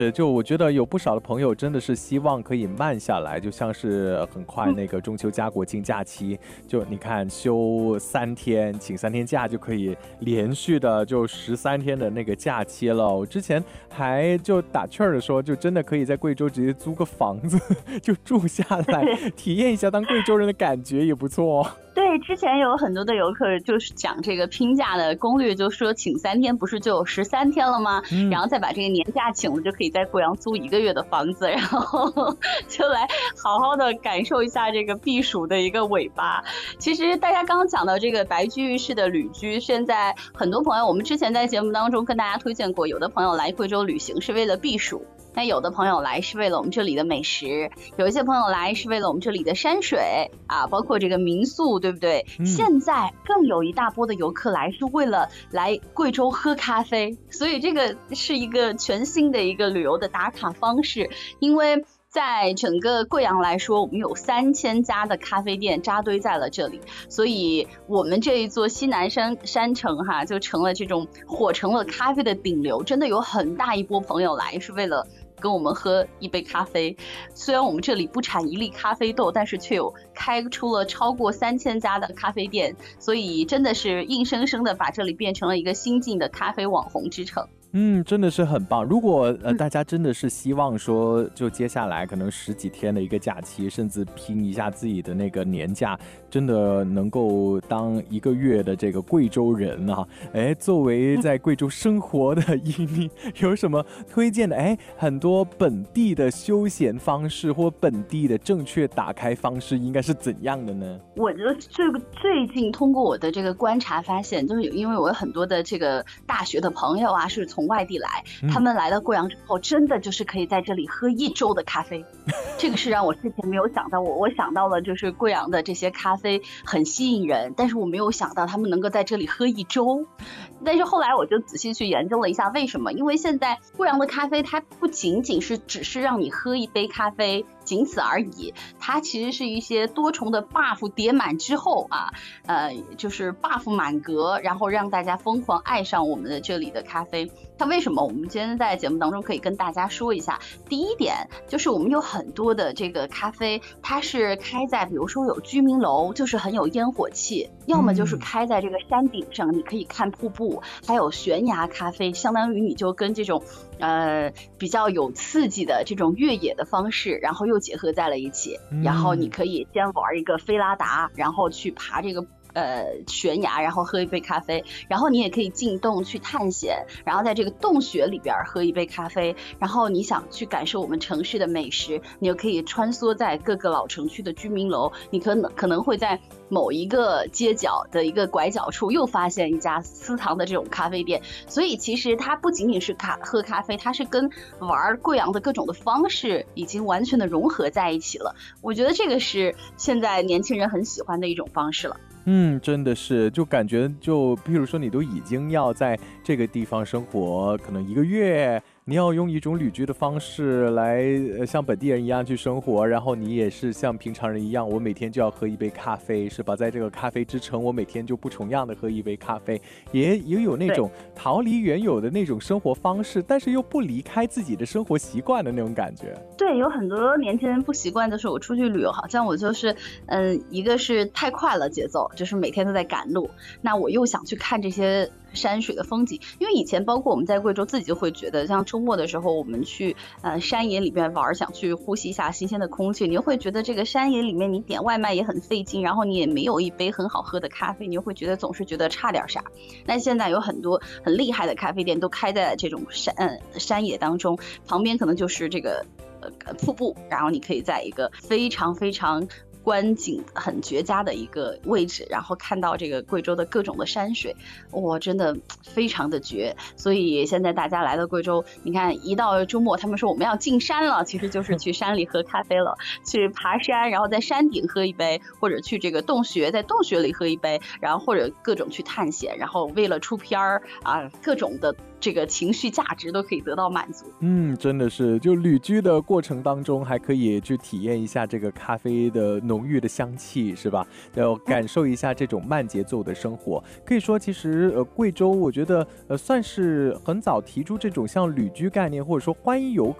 就我觉得有不少的朋友真的是希望可以慢下来，就像是很快那个中秋佳国庆假期，就你看休3天，请3天假就可以连续的就13天的那个假期了。我之前还就打趣儿的说，就真的可以在贵州直接租个房子就住下来，体验一下当贵州人的感觉也不错。 对，之前有很多的游客就是讲这个拼假的攻略，就说请3天不是就有13天了吗？然后再把这个年假请了，就可以在贵阳租1个月的房子，然后就来好好的感受一下这个避暑的一个尾巴。其实大家刚刚讲到这个白居易式的旅居，现在很多朋友，我们之前在节目当中跟大家推荐过，有的朋友来贵州旅行是为了避暑。那有的朋友来是为了我们这里的美食，有一些朋友来是为了我们这里的山水啊，包括这个民宿，对不对？现在更有一大波的游客来是为了来贵州喝咖啡，所以这个是一个全新的一个旅游的打卡方式。因为在整个贵阳来说，我们有3000家的咖啡店扎堆在了这里，所以我们这一座西南山城哈，就成了这种火成了咖啡的顶流，真的有很大一波朋友来是为了跟我们喝一杯咖啡。虽然我们这里不产1粒咖啡豆，但是却有开出了超过3000家的咖啡店，所以真的是硬生生的把这里变成了一个新晋的咖啡网红之城。 真的是很棒。如果大家真的是希望说，就接下来可能10几天的一个假期，甚至拼一下自己的那个年假，真的能够当1个月的这个贵州人啊，作为在贵州生活的你有什么推荐的？很多本地的休闲方式或本地的正确打开方式应该是怎样的呢？ 我觉得最近通过我的这个观察发现，就是因为我有很多的这个大学的朋友啊，是从外地来，他们来到贵阳之后，真的就是可以在这里喝1周的咖啡。这个是让我之前没有想到，我想到了就是贵阳的这些咖啡很吸引人，但是我没有想到他们能够在这里喝1周。但是后来我就仔细去研究了一下为什么，因为现在贵阳的咖啡它不仅仅是只是让你喝一杯咖啡仅此而已，它其实是一些多重的 buff 叠满之后啊，就是 buff 满格，然后让大家疯狂爱上我们的这里的咖啡。它为什么？我们今天在节目当中可以跟大家说一下。第一点就是我们有很多的这个咖啡，它是开在比如说有居民楼，就是很有烟火气，要么就是开在这个山顶上，你可以看瀑布，还有悬崖咖啡，相当于你就跟这种比较有刺激的这种越野的方式，然后又结合在了一起，然后你可以先玩一个菲拉达，然后去爬这个悬崖，然后喝一杯咖啡，然后你也可以进洞去探险，然后在这个洞穴里边喝一杯咖啡，然后你想去感受我们城市的美食，你就可以穿梭在各个老城区的居民楼，你可能会在某一个街角的一个拐角处又发现一家私藏的这种咖啡店。所以其实它不仅仅是喝咖啡，它是跟玩贵阳的各种的方式已经完全的融合在一起了。我觉得这个是现在年轻人很喜欢的一种方式了。 真的是，就感觉就譬如说你都已经要在这个地方生活可能1个月，你要用一种旅居的方式来像本地人一样去生活，然后你也是像平常人一样，我每天就要喝一杯咖啡，是吧？在这个咖啡之城，我每天就不重样的喝一杯咖啡，也有那种逃离原有的那种生活方式，但是又不离开自己的生活习惯的那种感觉。 对，有很多年轻人不习惯，就是我出去旅游，好像我就是一个是太快了节奏，就是每天都在赶路，那我又想去看这些山水的风景。因为以前包括我们在贵州自己就会觉得，像周末的时候我们去山野里边玩，想去呼吸一下新鲜的空气，你又会觉得这个山野里面你点外卖也很费劲，然后你也没有一杯很好喝的咖啡，你又会觉得总是觉得差点啥。那现在有很多很厉害的咖啡店都开在这种山野当中，旁边可能就是这个瀑布，然后你可以在一个非常非常观景很绝佳的一个位置，然后看到这个贵州的各种的山水，真的非常的绝。所以现在大家来到贵州，你看一到周末他们说我们要进山了，其实就是去山里喝咖啡了，去爬山，然后在山顶喝一杯，或者去这个洞穴，在洞穴里喝一杯，然后或者各种去探险，然后为了出片儿啊，各种的这个情绪价值都可以得到满足。 真的是，就旅居的过程当中，还可以去体验一下这个咖啡的浓郁的香气，是吧？要感受一下这种慢节奏的生活。可以说，其实贵州，我觉得算是很早提出这种像旅居概念，或者说欢迎游